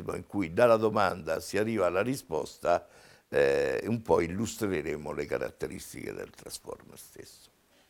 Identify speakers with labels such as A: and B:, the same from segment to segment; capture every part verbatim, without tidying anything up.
A: meccanismo in cui dalla domanda si arriva alla risposta, eh, un po' illustreremo le caratteristiche del transformer stesso.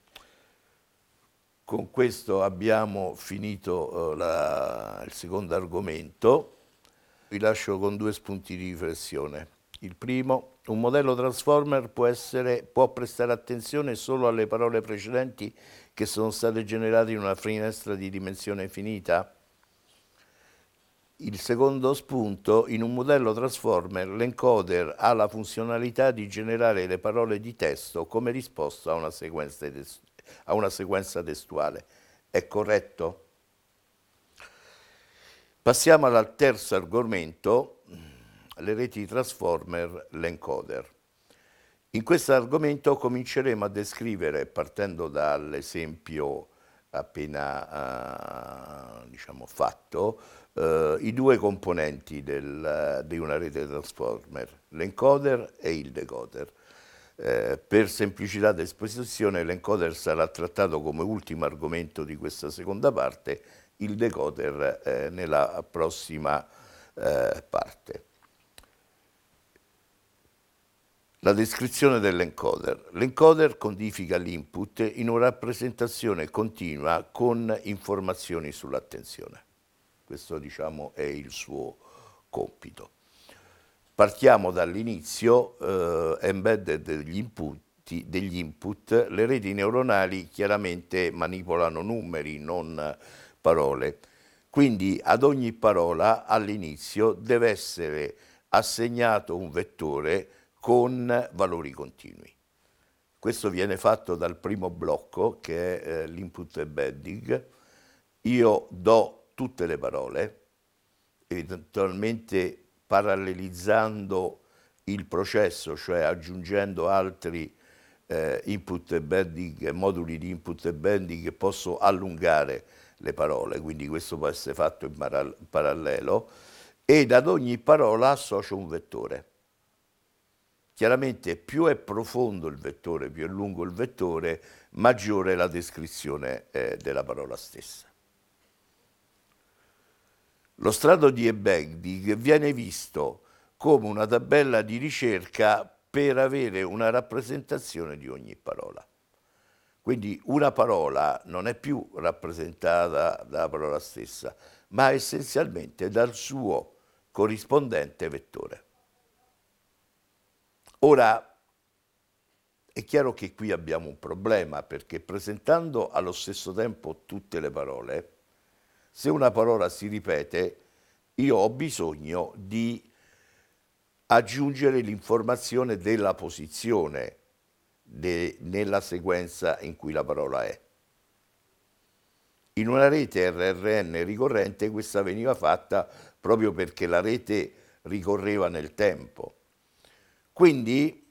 A: Con questo abbiamo finito eh, la, il secondo argomento. Vi lascio con due spunti di riflessione. Il primo, un modello transformer può, essere, può prestare attenzione solo alle parole precedenti che sono state generate in una finestra di dimensione finita. Il secondo spunto, in un modello transformer l'encoder ha la funzionalità di generare le parole di testo come risposta a una sequenza, a una sequenza testuale. È corretto? Passiamo al terzo argomento, le reti transformer, l'encoder. In questo argomento cominceremo a descrivere, partendo dall'esempio appena uh, diciamo, fatto, uh, i due componenti del, uh, di una rete transformer, l'encoder e il decoder. Eh, per semplicità di esposizione l'encoder sarà trattato come ultimo argomento di questa seconda parte, il decoder eh, nella prossima eh, parte. La descrizione dell'encoder. L'encoder codifica l'input in una rappresentazione continua con informazioni sull'attenzione. Questo, diciamo, è il suo compito. Partiamo dall'inizio, eh, embedded degli input, degli input, le reti neuronali chiaramente manipolano numeri, non parole. Quindi ad ogni parola all'inizio deve essere assegnato un vettore con valori continui. Questo viene fatto dal primo blocco, che è eh, l'input embedding. Io do tutte le parole, eventualmente parallelizzando il processo, cioè aggiungendo altri eh, input embedding, moduli di input embedding, posso allungare le parole, quindi questo può essere fatto in parallelo, ed ad ogni parola associo un vettore. Chiaramente più è profondo il vettore, più è lungo il vettore, maggiore è la descrizione eh, della parola stessa. Lo strato di embedding viene visto come una tabella di ricerca per avere una rappresentazione di ogni parola. Quindi una parola non è più rappresentata dalla parola stessa, ma essenzialmente dal suo corrispondente vettore. Ora, è chiaro che qui abbiamo un problema, perché presentando allo stesso tempo tutte le parole, se una parola si ripete, io ho bisogno di aggiungere l'informazione della posizione de, nella sequenza in cui la parola è. In una rete R R N ricorrente questa veniva fatta proprio perché la rete ricorreva nel tempo. Quindi,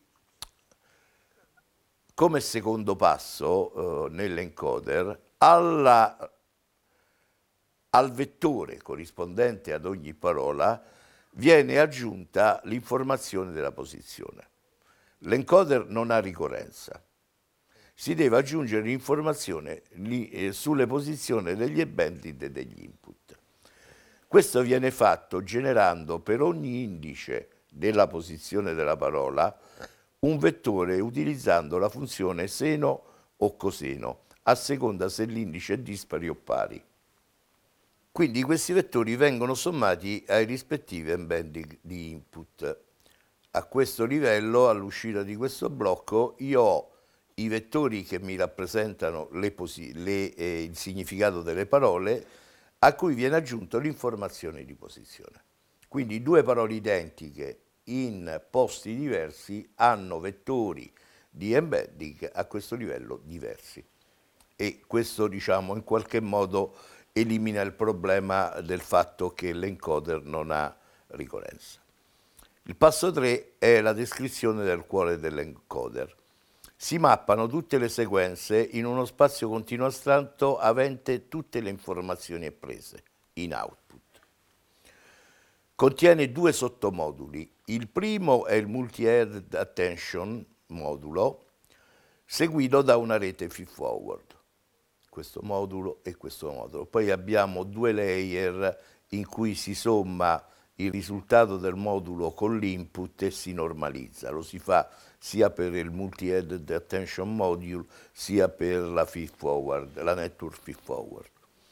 A: come secondo passo eh, nell'encoder, alla al vettore corrispondente ad ogni parola viene aggiunta l'informazione della posizione. L'encoder non ha ricorrenza. Si deve aggiungere l'informazione eh, sulle posizioni degli embedded e degli input. Questo viene fatto generando per ogni indice della posizione della parola un vettore utilizzando la funzione seno o coseno, a seconda se l'indice è dispari o pari. Quindi questi vettori vengono sommati ai rispettivi embedding di input. A questo livello, all'uscita di questo blocco, io ho i vettori che mi rappresentano le le, eh, il significato delle parole, a cui viene aggiunto l'informazione di posizione. Quindi due parole identiche in posti diversi hanno vettori di embedding a questo livello diversi. E questo, diciamo, in qualche modo elimina il problema del fatto che l'encoder non ha ricorrenza. Il passo tre è la descrizione del cuore dell'encoder. Si mappano tutte le sequenze in uno spazio continuo astratto avente tutte le informazioni apprese in output. Contiene due sottomoduli. Il primo è il Multi-Head Attention modulo, seguito da una rete feedforward. Questo modulo e questo modulo. Poi abbiamo due layer in cui si somma il risultato del modulo con l'input e si normalizza. Lo si fa sia per il Multi-Headed Attention Module sia per la feed forward, la network feed forward.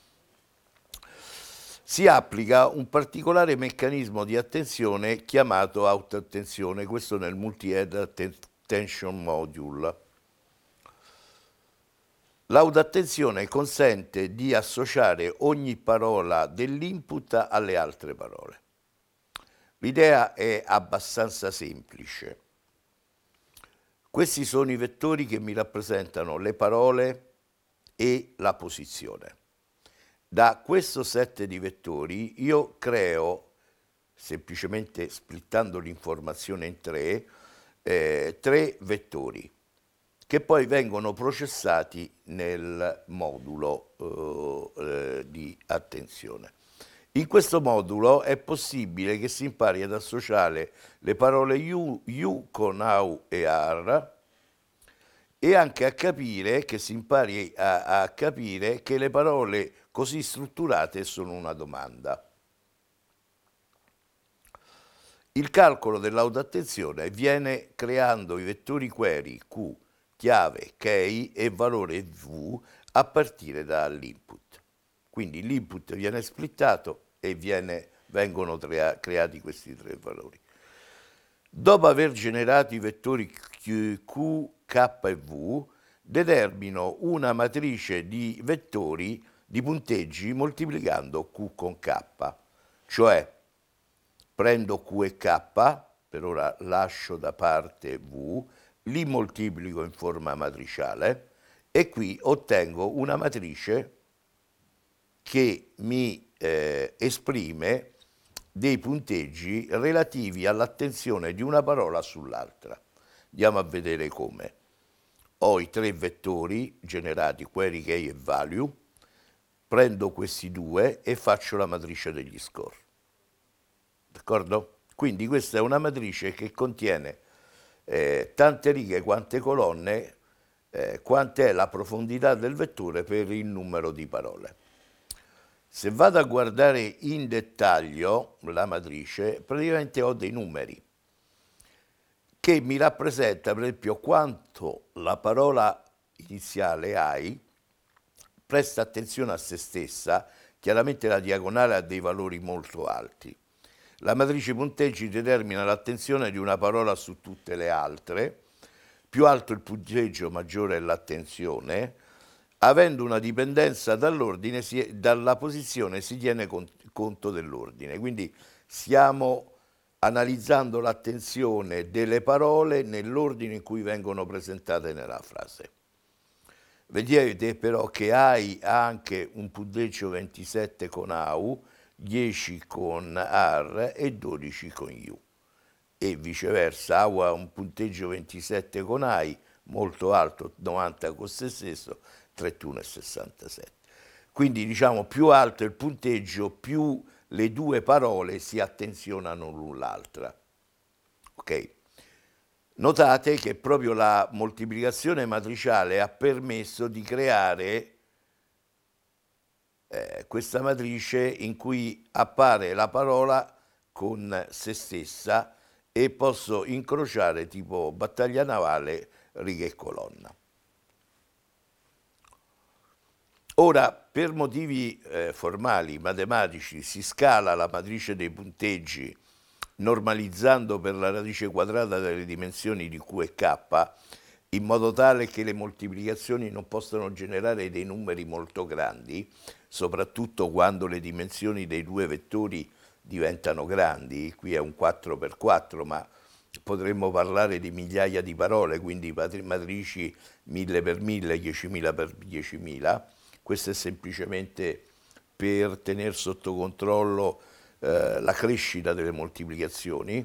A: Si applica un particolare meccanismo di attenzione chiamato autoattenzione, questo nel Multi-Headed Attention Module. L'autoattenzione consente di associare ogni parola dell'input alle altre parole. L'idea è abbastanza semplice. Questi sono i vettori che mi rappresentano le parole e la posizione. Da questo set di vettori io creo, semplicemente splittando l'informazione in tre, eh, tre vettori che poi vengono processati nel modulo eh, di attenzione. In questo modulo è possibile che si impari ad associare le parole you, you con how e are e anche a capire che si impari a, a capire che le parole così strutturate sono una domanda. Il calcolo dell'autoattenzione avviene creando i vettori query Q, chiave, key e valore V a partire dall'input. Quindi l'input viene splittato e viene, vengono crea, creati questi tre valori. Dopo aver generato i vettori Q, Q, K e V, determino una matrice di vettori di punteggi moltiplicando Q con K, cioè prendo Q e K, per ora lascio da parte V, li moltiplico in forma matriciale e qui ottengo una matrice che mi eh, esprime dei punteggi relativi all'attenzione di una parola sull'altra. Andiamo a vedere come. Ho i tre vettori generati, query, key e value, prendo questi due e faccio la matrice degli score. D'accordo? Quindi questa è una matrice che contiene eh, tante righe quante colonne, eh, quant'è la profondità del vettore per il numero di parole. Se vado a guardare in dettaglio la matrice, praticamente ho dei numeri che mi rappresenta per esempio quanto la parola iniziale hai presta attenzione a se stessa. Chiaramente la diagonale ha dei valori molto alti. La matrice punteggi determina l'attenzione di una parola su tutte le altre. Più alto il punteggio, maggiore è l'attenzione. Avendo una dipendenza dall'ordine, dalla posizione si tiene conto dell'ordine. Quindi stiamo analizzando l'attenzione delle parole nell'ordine in cui vengono presentate nella frase. Vedete però che hai anche un punteggio ventisette con how, dieci con are e dodici con you. E viceversa, how ha un punteggio ventisette con I, molto alto, novanta con se stesso, trentuno e sessantasette. Quindi diciamo più alto il punteggio, più le due parole si attenzionano l'un l'altra. Ok? Notate che proprio la moltiplicazione matriciale ha permesso di creare eh, questa matrice in cui appare la parola con se stessa e posso incrociare tipo battaglia navale, riga e colonna. Ora, per motivi eh, formali, matematici, si scala la matrice dei punteggi normalizzando per la radice quadrata delle dimensioni di Q e K, in modo tale che le moltiplicazioni non possano generare dei numeri molto grandi, soprattutto quando le dimensioni dei due vettori diventano grandi. Qui è un quattro per quattro, ma potremmo parlare di migliaia di parole, quindi matrici mille per mille, diecimila per diecimila. Questo è semplicemente per tenere sotto controllo eh, la crescita delle moltiplicazioni,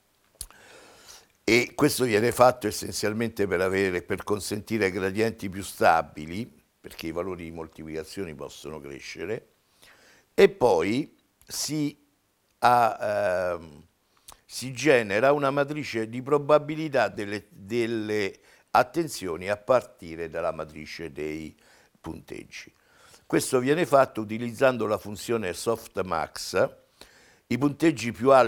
A: e questo viene fatto essenzialmente per, avere, per consentire gradienti più stabili, perché i valori di moltiplicazione possono crescere, e poi si, ha, ehm, si genera una matrice di probabilità delle, delle attenzioni a partire dalla matrice dei punteggi. Questo viene fatto utilizzando la funzione softmax, i punteggi più alti